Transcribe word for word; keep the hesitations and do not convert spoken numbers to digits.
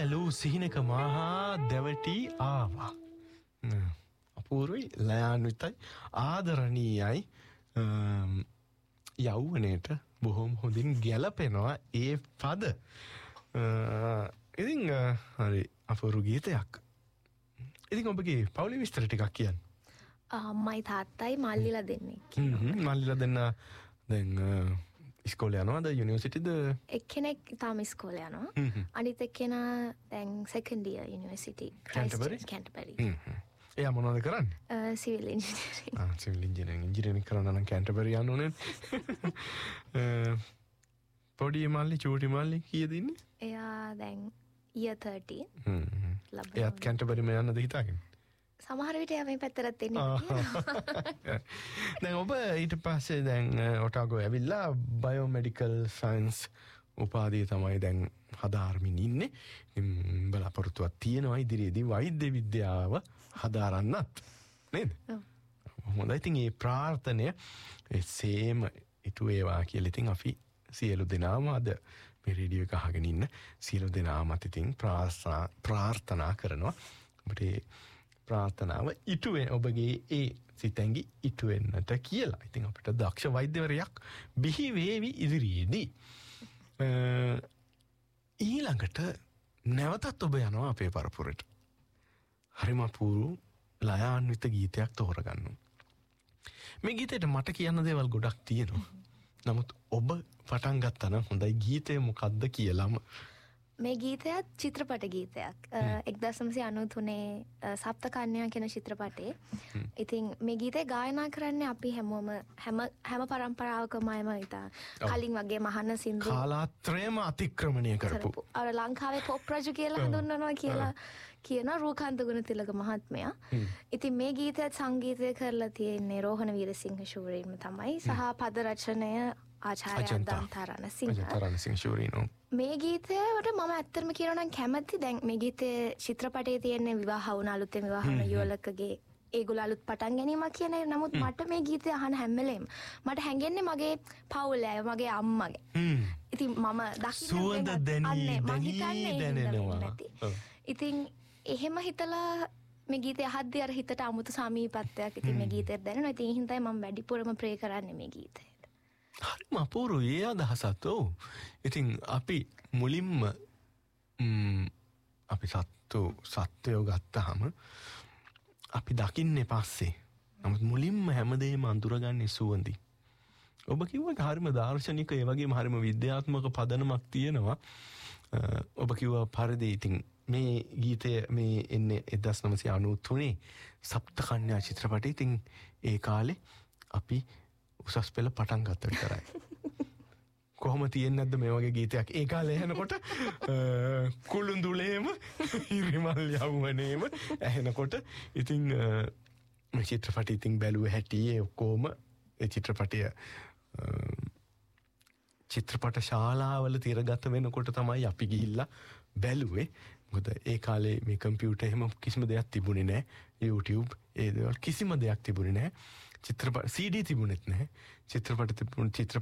ඇලූ සිහිනක මහා දැවටි ආවා. අපූරුයි, ලයාන්විතයි, ආදරණීයයි, යෞවනයට බොහොම හොඳින් ගැලපෙනවා ඒ පද. ඉතින් හරි අපූරු ගීතයක්. ඉතින් ඔබගේ පවුලේ විස්තර ටිකක් කියන්න. අම්මයි තාත්තයි මල්ලිලා දෙන්නේ. මල්ලිලා දෙන්න දැන් ඉස්කෝලේ යනවාද යුනිවර්සිටිද? එක්කෙනෙක් තාම ඉස්කෝලේ යනවා. අනිත් එක්කෙනා දැන් සෙකන්ඩ් ඉයර් යුනිවර්සිටි කැන්ටබරි. කැන්ටබරි. එයා මොනවද කරන්නේ? Civil engineering. ආ සිවිල් ඉන්ජිනියරින් ඉන්ජිනියරින් කරනවා නම් කැන්ටබරි යන්න ඕනේ. පොඩි මල්ලි චූටි මල්ලි කීයද ඉන්නේ? එයා දැන් ඉයර් thirteen. හ්ම්. එයාත් කැන්ටබරිම යන්නද හිතාගෙන? සමහර විට එයා මේ පැත්තට එන්නේ කියලා. දැන් ඔබ ඊට පස්සේ දැන් ඔටාගෝ ඇවිල්ලා බයෝමෙඩිකල් සයන්ස් උපාධිය තමයි දැන් හදාරමින් ඉන්නේ. බලාපොරොත්තුවක් තියෙනවා ඉදිරියේදී වෛද්‍ය විද්‍යාව හදාරන්නත් නේද? ඔව්. හොඳයි. ඉතින් මේ ප්‍රාර්ථනය එසේම ඉටු වේවා කියලා ඉතින් අපි සියලු දෙනාම අද මේ රේඩියෝ එක අහගෙන ඉන්න සියලු දෙනාමත් ඉතින් ප්‍රාර්ථනා කරනවා. ඔබට ප්‍රාර්ථනාව ඉටු වෙන ඔබගේ ඒ සිතැඟි ඉටු වෙන්නට කියලා. ඉතින් අපිට දක්ෂ වෛද්‍යවරයෙක් බිහි වේවි ඉදිරියේදී. ඊළඟට නැවතත් ඔබ යනවා අපේ පරපුරට. හරිම අපූරු ලයාන්විත ගීතයක් තෝරගන්න. මේ ගීතයට මට කියන්න දේවල් ගොඩක් තියෙනවා. නමුත් ඔබ පටන් ගත්තා නම් හොඳයි. ගීතය මොකක්ද කියලාම. මේ ගීතයත් චිත්‍රපට ගීතයක්. එක්දාස් නවසිය අනූ තුනේ සප්තකන්‍යා කියන චිත්‍රපටයේ. ඉතින් මේ ගීතේ ගායනා කරන්නේ අපි හැමෝම හැම හැම පරම්පරාවකම අයම ඉතා කලින් වගේ මහාන සින්දු කාලාත්‍රයම අතික්‍රමණය කරපු අර ලංකාවේ පොප් රජු කියලා හඳුන්වනවා කියලා කියන රූකාන්ත ගුණතිලක මහත්මයා. ඉතින් මේ ගීතයත් සංගීතය කරලා තියෙන්නේ රෝහණ වීරසිංහ ශූරීම තමයි. සහ පද රචනය ආචාර්ය අන්තරණ සිංහ. අන්තරණ සිංහ මේ ගීතයට මම ඇත්තටම කියනවා නම් කැමති. දැන් මේ ගීතේ චිත්‍රපටයේ තියෙන විවාහ වුණ අලුතෙන් විවාහ වුණ යුවලකගේ ඒගොල්ලෝ අලුත් පටන් ගැනීමක් කියන එක. නමුත් මට මේ ගීතය අහන හැම වෙලේම මට හැඟෙන්නේ මගේ පවුලේ මගේ අම්මගේ. ඉතින් මම සුවඳ දැනී දැනෙනවා. ඉතින් එහෙම හිතලා මේ ගීතය අහද්දී අර හිතට අමුතු සමීපත්වයක් ඉතින් මේ ගීතයට දැනෙනවා. ඉතින් ඒ හින්දායි මම වැඩිපුරම ප්‍රේ කරන්නේ මේ ගීතය. හරිම අපූරු ඒ අදහසත්. ඔව්. ඉතින් අපි මුලින්ම අපි සත්තු සත්වයෝ ගත්තාම අපි දකින්නේ පස්සේ. නමුත් මුලින්ම හැමදේම අඳුරගන්නේ සුවඳින්. ඔබ කිව්වා හරිම දාර්ශනික ඒ වගේම හරිම විද්‍යාත්මක පදනමක් තියෙනවා. ඔබ කිව්වා පරිදි ඉතින් මේ ගීතය මේ එන්නේ එක්දාස් නවසිය අනූ තුනේ සප්තකන්‍යා චිත්‍රපටයේ. ඉතින් ඒ කාලේ අපි උසස් පෙළ පටන් ගත්ත විතරයි. කොහොම තියෙන්නේ නැද්ද මේ වගේ ගීතයක් ඒ කාලේ ඇහෙනකොට? කුළුඳුලේම ඉරිමල් යවුවනේම ඇහෙනකොට ඉතින් මේ චිත්‍රපටය ඉතින් බැලුව හැටි ඒ ඔක්කොම ඒ චිත්‍රපටය චිත්‍රපට ශාලාවල තිරගත වෙනකොට තමයි අපි ගිහිල්ලා බැලුවේ. මොකද ඒ කාලේ මේ කම්පියුටර් එහෙම කිසිම දෙයක් තිබුණේ නැහැ. YouTube ඒ දේවල් කිසිම දෙයක් තිබුණේ නැහැ. චිත්‍රපට සීඩී තිබුණෙත් නැහැ. චිත්‍රපට තිබුණ චිත්‍රපට